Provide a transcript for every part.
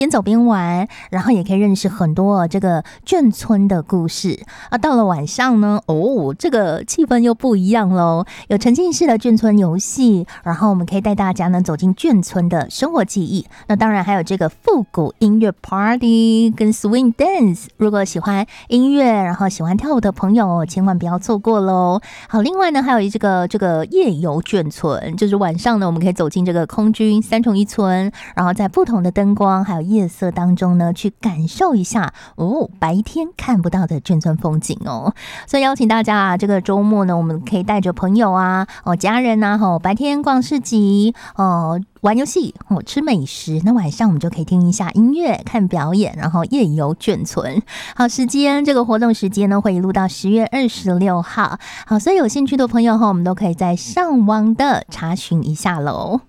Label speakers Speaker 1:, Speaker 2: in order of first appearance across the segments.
Speaker 1: 边走边玩，然后也可以认识很多这个眷村的故事啊。到了晚上呢，这个气氛又不一样喽，有沉浸式的眷村游戏，然后我们可以带大家呢走进眷村的生活记忆。那当然还有这个复古音乐 party 跟 swing dance， 如果喜欢音乐，然后喜欢跳舞的朋友，千万不要错过喽。好，另外呢还有这个夜游眷村，就是晚上呢我们可以走进这个空军三重一村，然后在不同的灯光还有夜色当中呢，去感受一下白天看不到的眷村风景哦。所以邀请大家啊，这个周末呢，我们可以带着朋友啊、家人啊，白天逛市集玩游戏吃美食，那晚上我们就可以听一下音乐、看表演，然后夜游眷村。好，这个活动时间呢会一路到10月26号。好，所以有兴趣的朋友我们都可以在上网的查询一下喽。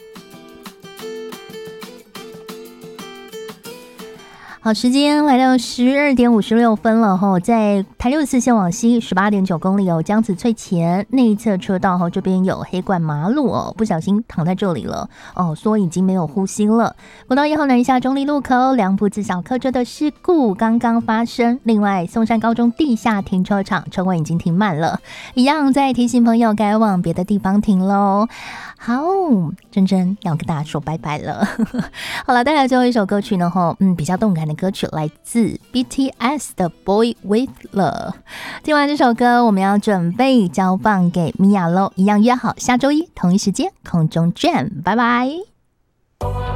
Speaker 1: 好，时间来到12点56分了哈，在台64线往西18.9公里江子翠前内侧车道这边有黑冠马路不小心躺在这里了说已经没有呼吸了。国道1号南下中立路口两部自小客车的事故刚刚发生，另外松山高中地下停车场车位已经停满了，一样在提醒朋友该往别的地方停喽。好，珍珍要跟大家说拜拜了好了，带来最后一首歌曲呢比较动感的歌曲来自 BTS 的 Boy With Love。 听完这首歌我们要准备交棒给米娅喽，一样约好下周一同一时间空中见，拜拜。